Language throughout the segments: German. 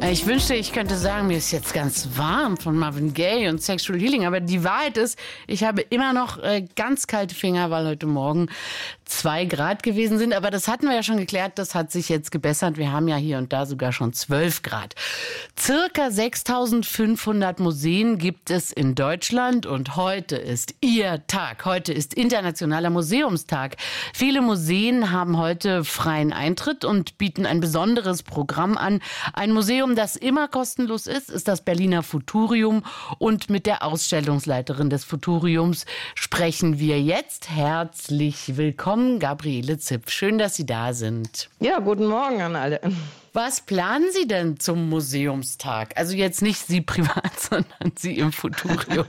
Ich wünschte, ich könnte sagen, mir ist jetzt ganz warm von Marvin Gaye und Sexual Healing. Aber die Wahrheit ist, ich habe immer noch ganz kalte Finger, weil heute Morgen 2 Grad gewesen sind. Aber das hatten wir ja schon geklärt, das hat sich jetzt gebessert. Wir haben ja hier und da sogar schon 12 Grad. Circa 6.500 Museen gibt es in Deutschland und heute ist Ihr Tag. Heute ist Internationaler Museumstag. Viele Museen haben heute freien Eintritt und bieten ein besonderes Programm an. Ein Museum, das immer kostenlos ist das Berliner Futurium. Und mit der Ausstellungsleiterin des Futuriums sprechen wir jetzt. Herzlich willkommen, Gabriele Zipf. Schön, dass Sie da sind. Ja, guten Morgen an alle. Was planen Sie denn zum Museumstag? Also jetzt nicht Sie privat, sondern Sie im Futurium.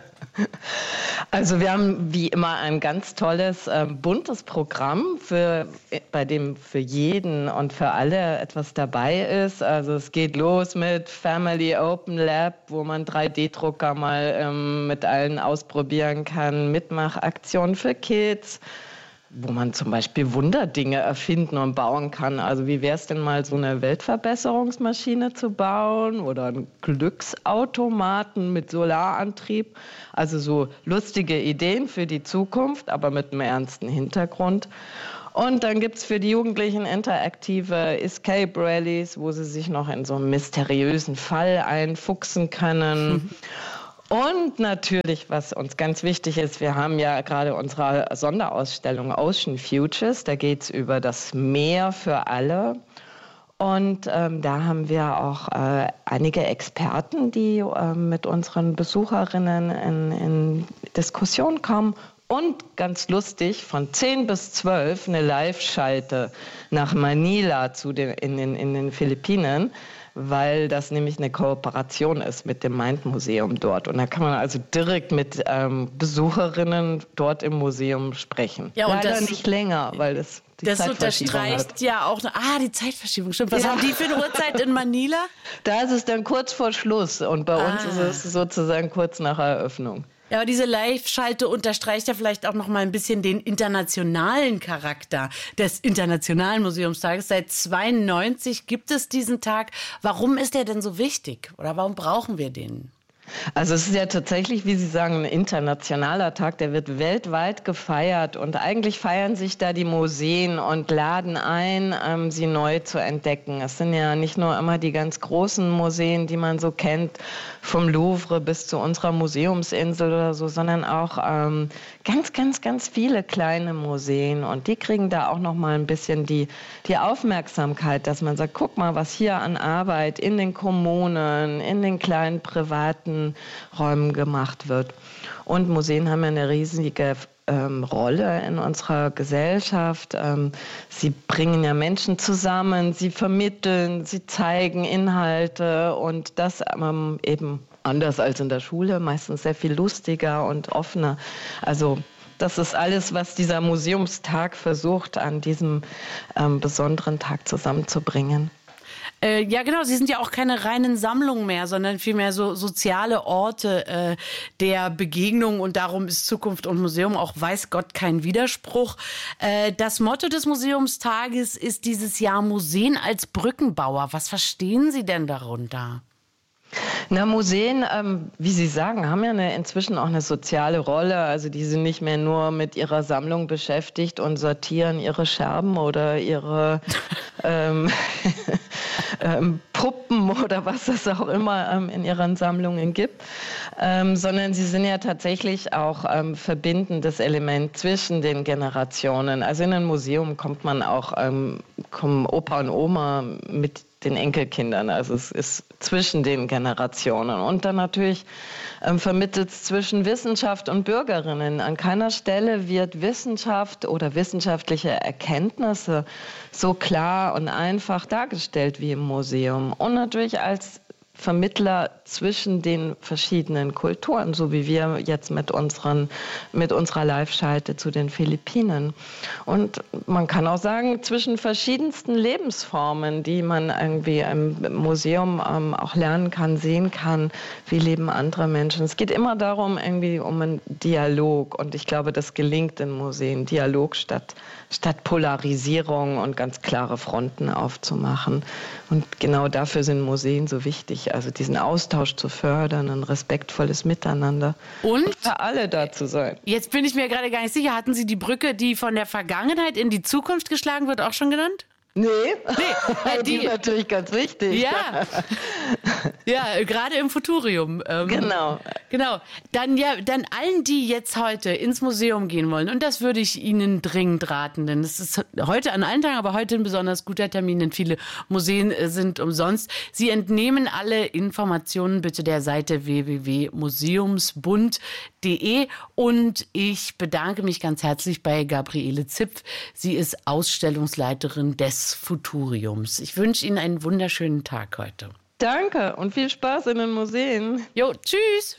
Also wir haben wie immer ein ganz tolles, buntes Programm, bei dem für jeden und für alle etwas dabei ist. Also es geht los mit Family Open Lab, wo man 3D-Drucker mal mit allen ausprobieren kann, Mitmachaktionen für Kids, wo man zum Beispiel Wunderdinge erfinden und bauen kann. Also wie wäre es denn mal, so eine Weltverbesserungsmaschine zu bauen oder einen Glücksautomaten mit Solarantrieb. Also so lustige Ideen für die Zukunft, aber mit einem ernsten Hintergrund. Und dann gibt es für die Jugendlichen interaktive Escape Rallies, wo sie sich noch in so einen mysteriösen Fall einfuchsen können. Und natürlich, was uns ganz wichtig ist, wir haben ja gerade unsere Sonderausstellung Ocean Futures, da geht es über das Meer für alle. Und da haben wir auch einige Experten, die mit unseren Besucherinnen in Diskussion kommen. Und ganz lustig, von 10 bis 12 eine Live-Schalte nach Manila in den Philippinen, weil das nämlich eine Kooperation ist mit dem Mind-Museum dort. Und da kann man also direkt mit Besucherinnen dort im Museum sprechen. Ja, und leider das nicht länger, weil das die Zeitverschiebung unterstreicht ja auch... die Zeitverschiebung, stimmt. Was haben die für eine Uhrzeit in Manila? Da ist es dann kurz vor Schluss und bei uns ist es sozusagen kurz nach Eröffnung. Ja, aber diese Live-Schalte unterstreicht ja vielleicht auch noch mal ein bisschen den internationalen Charakter des Internationalen Museumstages. Seit 1992 gibt es diesen Tag. Warum ist der denn so wichtig? Oder warum brauchen wir den? Also es ist ja tatsächlich, wie Sie sagen, ein internationaler Tag, der wird weltweit gefeiert und eigentlich feiern sich da die Museen und laden ein, sie neu zu entdecken. Es sind ja nicht nur immer die ganz großen Museen, die man so kennt, vom Louvre bis zu unserer Museumsinsel oder so, sondern auch ganz, ganz, ganz viele kleine Museen und die kriegen da auch noch mal ein bisschen die Aufmerksamkeit, dass man sagt, guck mal, was hier an Arbeit in den Kommunen, in den kleinen privaten Räumen gemacht wird. Und Museen haben ja eine riesige Rolle in unserer Gesellschaft. Sie bringen ja Menschen zusammen, sie vermitteln, sie zeigen Inhalte und das eben anders als in der Schule, meistens sehr viel lustiger und offener. Also das ist alles, was dieser Museumstag versucht, an diesem besonderen Tag zusammenzubringen. Ja, genau. Sie sind ja auch keine reinen Sammlungen mehr, sondern vielmehr so soziale Orte der Begegnung. Und darum ist Zukunft und Museum auch, weiß Gott, kein Widerspruch. Das Motto des Museumstages ist dieses Jahr Museen als Brückenbauer. Was verstehen Sie denn darunter? Na, Museen, wie Sie sagen, haben ja inzwischen auch eine soziale Rolle. Also die sind nicht mehr nur mit ihrer Sammlung beschäftigt und sortieren ihre Scherben oder ihre Puppen oder was es auch immer in ihren Sammlungen gibt, sondern sie sind ja tatsächlich auch verbindendes Element zwischen den Generationen. Also in ein Museum kommt man auch, kommen Opa und Oma mit den Enkelkindern, also es ist zwischen den Generationen und dann natürlich vermittelt es zwischen Wissenschaft und Bürgerinnen. An keiner Stelle wird Wissenschaft oder wissenschaftliche Erkenntnisse so klar und einfach dargestellt wie im Museum. Und natürlich als Vermittler zwischen den verschiedenen Kulturen, so wie wir jetzt mit unserer Live-Schalte zu den Philippinen. Und man kann auch sagen, zwischen verschiedensten Lebensformen, die man irgendwie im Museum auch lernen kann, sehen kann, wie leben andere Menschen. Es geht immer darum, irgendwie um einen Dialog. Und ich glaube, das gelingt in Museen, Dialog statt Polarisierung und ganz klare Fronten aufzumachen. Und genau dafür sind Museen so wichtig, also diesen Austausch zu fördern, ein respektvolles Miteinander. Und für alle da zu sein. Jetzt bin ich mir gerade gar nicht sicher, hatten Sie die Brücke, die von der Vergangenheit in die Zukunft geschlagen wird, auch schon genannt? Nee. Die ist natürlich ganz wichtig. Ja, ja, gerade im Futurium. Genau. Dann allen, die jetzt heute ins Museum gehen wollen, und das würde ich Ihnen dringend raten, denn es ist heute an allen Tagen, aber heute ein besonders guter Termin, denn viele Museen sind umsonst. Sie entnehmen alle Informationen bitte der Seite www.museumsbund.de und ich bedanke mich ganz herzlich bei Gabriele Zipf. Sie ist Ausstellungsleiterin des Futuriums. Ich wünsche Ihnen einen wunderschönen Tag heute. Danke und viel Spaß in den Museen. Jo, tschüss.